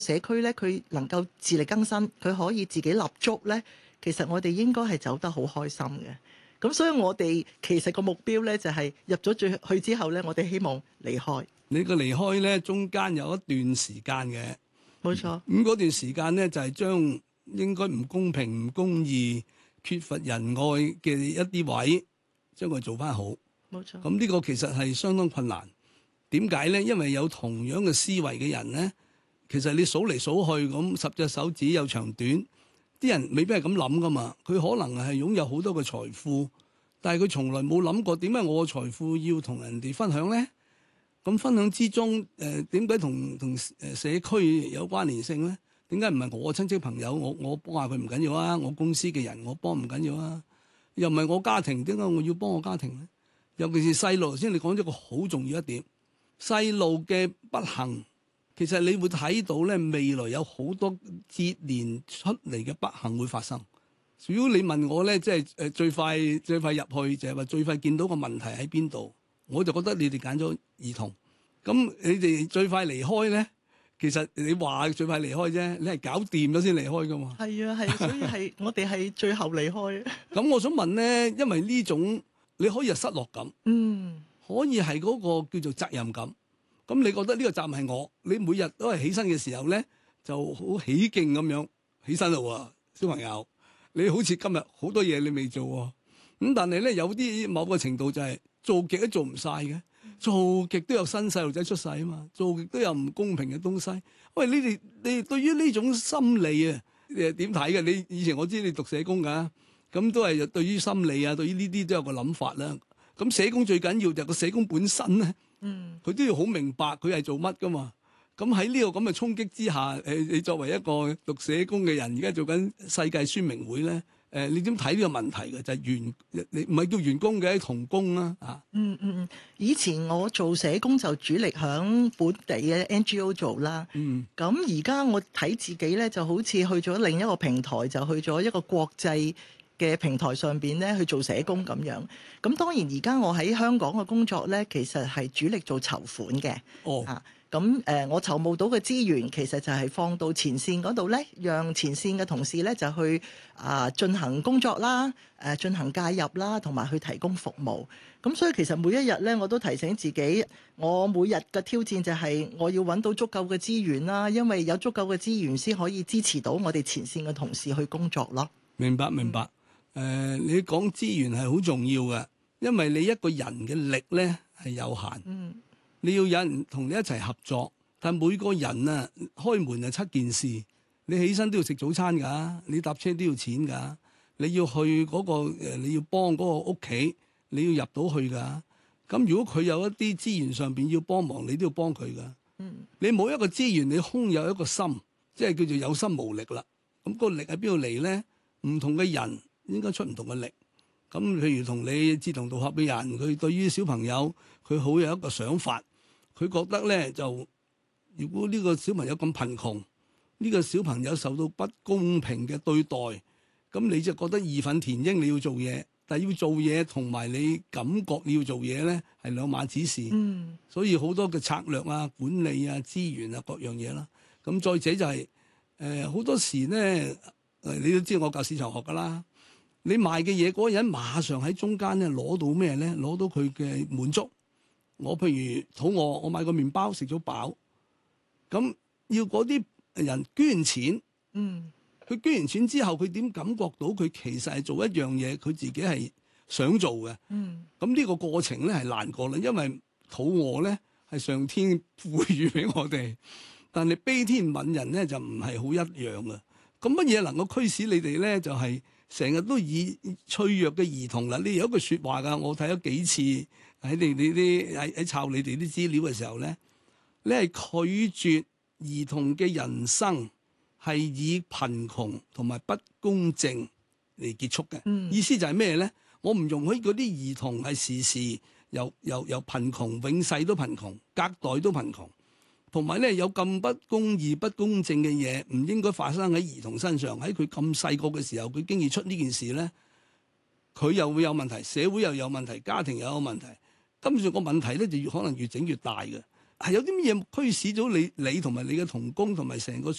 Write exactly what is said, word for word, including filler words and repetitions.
社區咧，佢能夠自力更生，佢可以自己立足咧，其實我哋應該係走得好開心嘅。咁所以我哋其實個目標咧就係入咗最去之後咧，我哋希望離開。 你個離開咧，中間有一段時間嘅， 冇錯。 咁嗰段時間咧就係將應該唔公平、唔公義、缺乏仁愛嘅一啲位，將佢做翻好。 冇錯。 咁呢個其實係相當困難。點解咧？因為有同樣嘅思維嘅人咧，其實你數嚟數去咁十隻手指有長短，啲人未必係咁諗噶嘛。佢可能係擁有好多嘅財富，但係佢從來冇諗過點解我嘅財富要同人哋分享咧？咁分享之中，誒點解同同誒社區有關聯性咧？點解唔係我親戚朋友，我我幫下佢唔緊要啊？我公司嘅人我幫唔緊要啊？又唔係我家庭，點解我要幫我家庭咧？尤其是細路，頭先你講咗個好重要一點，細路嘅不幸，其實你會睇到咧，未來有好多接連出嚟嘅不幸會發生。如果你問我咧，即係誒最快最快入去就係話最快見到個問題喺邊度？我就覺得你哋揀咗兒童，咁你哋最快離開咧，其實你話最快離開啫，你係搞掂咗先離開噶嘛？ 係啊，係，所以係我哋係最後離開。 咁我想問咧，因為呢種你可以係失落感， 嗯， 可以係嗰個叫做責任感。咁你覺得呢個責任係我？你每日都係起身嘅時候咧，就好起勁咁樣起身啦喎，小朋友，你好似今日好多嘢你未做喎，咁但係咧有啲某個程度就係、是。做極都做唔晒嘅，做極都有新細路仔出世啊嘛，做極都有唔公平嘅東西。喂，你哋你哋對於呢種心理啊，誒點睇嘅？你以前我知你讀社工㗎，咁都係對於心理啊，對於呢啲都有個諗法啦。咁社工最緊要就係個社工本身咧，嗯，佢都要好明白佢係做乜㗎嘛。咁喺呢個咁嘅衝擊之下，誒你作為一個讀社工嘅人，而家做緊世界宣明會咧。誒、呃，你點睇呢個問題嘅？就係、是、員，你唔係叫員工嘅同工啦，啊！ 嗯嗯嗯，以前我做社工就主力響本地嘅 N G O 做啦。嗯。咁而家我睇自己咧，就好似去咗另一個平台，就去咗一個國際嘅平台上邊咧去做社工咁樣。咁當然而家我喺香港嘅工作咧，其實係主力做籌款嘅。哦。啊。咁誒、呃，我籌募到嘅資源其實就係放到前線嗰度咧，讓前線嘅同事咧就去啊、呃、進行工作啦，誒、呃、進行介入啦，同埋去提供服務。咁所以其實每一日咧，我都提醒自己，我每日嘅挑戰就係我要揾到足夠嘅資源啦，因為有足夠嘅資源先可以支持到我哋前線嘅同事去工作咯。 明白明白。誒、嗯呃，你講資源係好重要嘅，因為你一個人嘅力咧係有限。嗯。你要有人同你一齊合作，但每個人啊開門係七件事，你起身都要食早餐㗎，你搭車都要錢㗎，你要去嗰個誒，你要幫嗰個屋企，你要入到去㗎。咁如果佢有一啲資源上邊要幫忙，你都要幫佢㗎。嗯，你冇一個資源，你空有一個心，即係叫做有心無力啦。咁個力喺邊度嚟咧？唔同嘅人應該出唔同嘅力。咁譬如同你志同道合嘅人，佢對於小朋友佢好有一個想法。佢覺得咧就，如果呢個小朋友咁貧窮，呢個小朋友受到不公平嘅對待，咁你就覺得義憤填膺，你要做嘢，但係要做嘢同埋你感覺你要做嘢咧係兩碼子事。嗯，所以好多嘅策略啊、管理啊、資源啊各樣嘢啦。咁再者就係誒好多時咧，誒你都知我教市場學噶啦，你賣嘅嘢嗰個人馬上喺中間咧攞到咩咧？攞到佢嘅滿足。我譬如肚餓，我買個麵包食咗飽，咁要嗰啲人捐錢，嗯，佢捐完錢之後，佢點感覺到佢其實係做一樣嘢，佢自己係想做嘅，嗯，咁呢個過程咧係難過啦，因為肚餓咧係上天賦予俾我哋，但係悲天憫人咧就唔係好一樣嘅。咁乜嘢能夠驅使你哋咧？就係成日都以脆弱嘅兒童啦。你有一句説話㗎，我睇咗幾次。喺你你啲喺喺抄你哋啲資料嘅時候咧，你係拒絕兒童嘅人生係以貧窮同埋不公正嚟結束嘅。嗯、意思就係咩咧？我唔容許嗰啲兒童係時時由由由貧窮永世都貧窮，隔代都貧窮，同埋咧有咁不公義、不公正嘅嘢唔應該發生喺兒童身上。喺佢咁細個嘅時候，佢經已出呢件事咧，佢又會有問題，社會又有問題，家庭又有問題。跟住個問題咧就越可能越整越大嘅。 係有啲乜嘢驅使咗你，你同埋你嘅同工同埋成個